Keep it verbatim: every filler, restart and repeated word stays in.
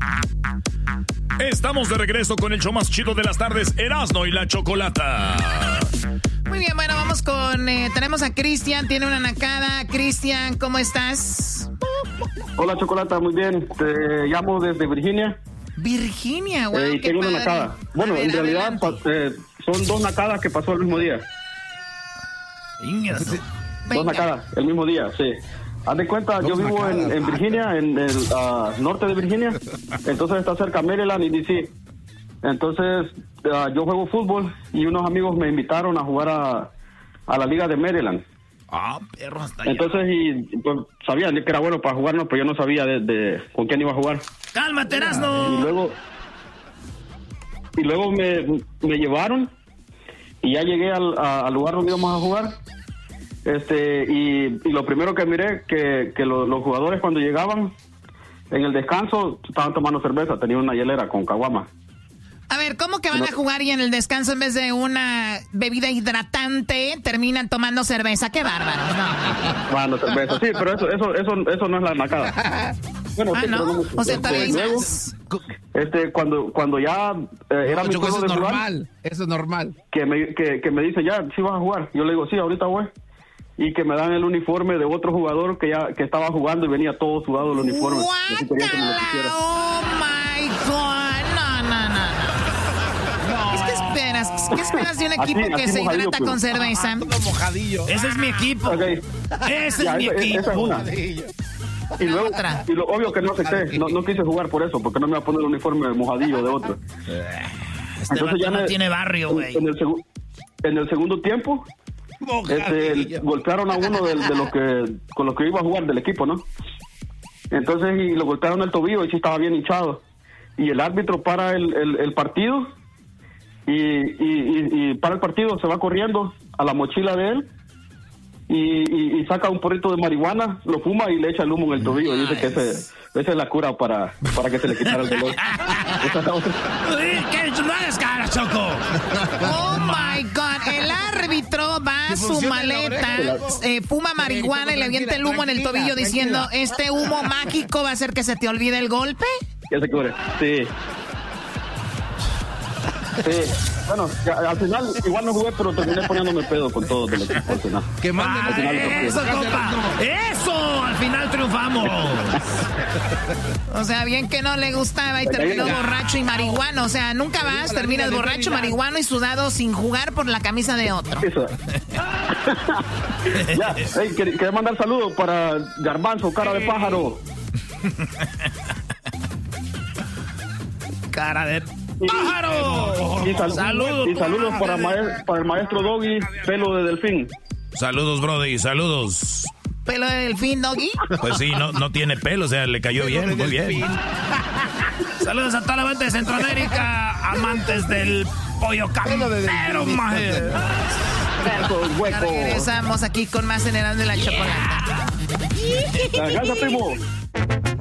Estamos de regreso con el show más chido de las tardes, Erasmo y la Chocolata. Muy bien, bueno, vamos con... Eh, tenemos a Cristian, tiene una nacada. Cristian, ¿cómo estás? Hola, Chocolata, muy bien. Te llamo desde Virginia. Virginia, wow, eh, y qué tengo padre. una nacada. Bueno, ver, en realidad pa, eh, son dos nacadas que pasó el mismo día. Venga. Dos nacadas, el mismo día, sí. Haz de cuenta, dos yo vivo nacadas, en, en Virginia, en el uh, norte de Virginia. Entonces está cerca Maryland y D C. Entonces uh, yo juego fútbol y unos amigos me invitaron a jugar a, a la liga de Maryland. Ah, perro, hasta allá. Entonces, y pues, sabían que era bueno para jugarnos, pero yo no sabía de, de con quién iba a jugar. ¡Cálmate, Erasmo! Y luego, y luego me, me llevaron y ya llegué al, a, al lugar donde íbamos a jugar. Este y, y lo primero que miré que, que lo, los jugadores cuando llegaban en el descanso estaban tomando cerveza, tenían una hielera con caguama. A ver, ¿cómo que van a jugar y en el descanso en vez de una bebida hidratante terminan tomando cerveza? ¡Qué bárbaro! No. Tomando cerveza, sí, pero eso eso eso eso no es la nacada. Bueno, ah, sí, ¿no? pero no, o sea, este, también luego, este cuando cuando ya eh, era no, mi Choco, turno eso de es jugar, normal, eso es normal. que me que, que me dice ya sí vas a jugar, yo le digo sí ahorita voy. Y que me dan el uniforme de otro jugador que ya que estaba jugando y venía todo sudado el uniforme. Así quería que me lo pusiera. ¡Oh, my God! No, no, no. no. ¿Qué esperas? ¿Qué esperas de un equipo así, que así se mojadillo, hidrata pues. con cerveza? Todo mojadillo. Ese es mi equipo. Okay. Ese Ya, es mi esa, equipo. esa es una. Y luego, otra. y lo obvio que no acepté, no, no quise jugar por eso, porque no me iba a poner el uniforme mojadillo de otro. Este vato ya no me- tiene barrio, güey. En, en el segu- en el segundo tiempo, este, golpearon a uno de, de los que con los que iba a jugar del equipo, ¿no? Entonces y lo golpearon el tobillo y sí estaba bien hinchado. Y el árbitro para el, el, el partido y, y, y, y para el partido se va corriendo a la mochila de él y, y, y saca un porrito de marihuana, lo fuma y le echa el humo en el tobillo. Y dice que ese, esa es la cura para, para que se le quitara el dolor. Esa es la otra. ¿Qué? No hagas cara, Choco. Oh my God, el árbitro va a su maleta, eh, fuma marihuana y le avienta el humo en el tobillo diciendo, este humo mágico va a hacer que se te olvide el golpe. Que se cubre, sí. Sí, bueno, ya, al final igual no jugué, pero terminé poniéndome pedo con todo del equipo al final. Que manden Ah, final, eso, compa. Eso, al final triunfamos. O sea, bien que no le gustaba y terminó borracho y marihuano. O sea, nunca vas, terminas borracho, marihuano y sudado sin jugar por la camisa de otro. Eso. Ya, hey, quer- quería mandar saludos para Garbanzo, cara de pájaro. Cara de Y- pájaro. Y, sal- Saludos. y saludos para, mae- para el maestro Doggy, pelo de delfín. Saludos, Brody, saludos. Pelo de delfín, Doggy. Pues sí, no, no tiene pelo, o sea, le cayó bien, muy bien. Saludos a toda la banda de Centroamérica, amantes del pollo campero, maje. Eso, Ya hueco. regresamos aquí con más en Erasmo y la Chocolata. Gracias, primo.